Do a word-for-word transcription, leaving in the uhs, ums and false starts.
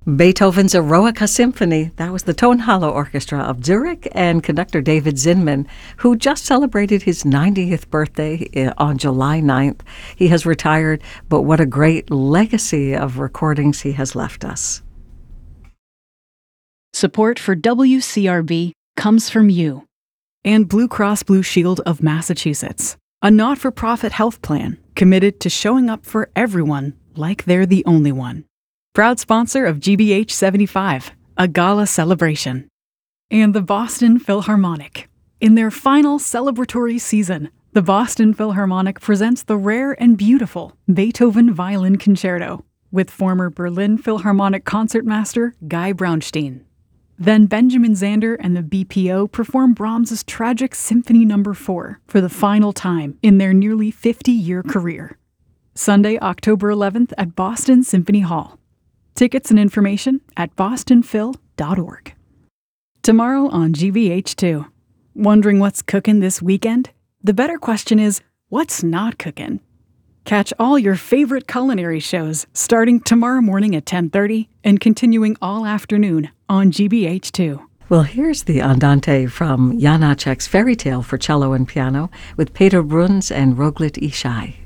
Beethoven's Eroica Symphony. That was the Tonhalle Orchestra of Zurich and conductor David Zinman, who just celebrated his ninetieth birthday on July ninth. He has retired, but what a great legacy of recordings he has left us. Support for W C R B comes from you and Blue Cross Blue Shield of Massachusetts, a not-for-profit health plan committed to showing up for everyone like they're the only one. Proud sponsor of G B H seventy-five, a gala celebration. And the Boston Philharmonic. In their final celebratory season, the Boston Philharmonic presents the rare and beautiful Beethoven Violin Concerto with former Berlin Philharmonic concertmaster Guy Braunstein. Then Benjamin Zander and the B P O perform Brahms's tragic Symphony Number four for the final time in their nearly fifty-year career. Sunday, October eleventh at Boston Symphony Hall. Tickets and information at boston phil dot org. Tomorrow on G B H two. Wondering what's cooking this weekend? The better question is, what's not cooking? Catch all your favorite culinary shows starting tomorrow morning at ten thirty and continuing all afternoon on G B H two. Well, here's the Andante from Janacek's Fairy Tale for Cello and Piano with Peter Bruns and Roglic Ishai.